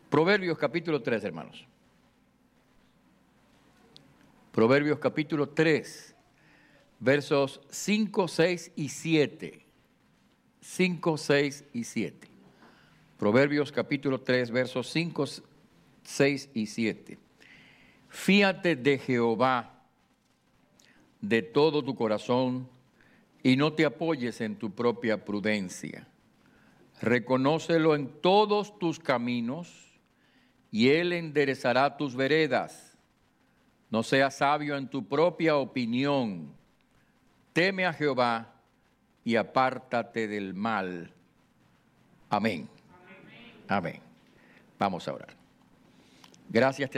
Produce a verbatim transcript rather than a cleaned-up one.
Proverbios capítulo tres, hermanos. Proverbios capítulo tres, versos cinco, seis y siete. cinco, seis y siete. Proverbios capítulo tres, versos cinco, seis y siete. Fíate de Jehová de todo tu corazón y no te apoyes en tu propia prudencia. Reconócelo en todos tus caminos y Él enderezará tus veredas. No seas sabio en tu propia opinión. Teme a Jehová y apártate del mal. Amén. Amén. Amén. Vamos a orar. Gracias.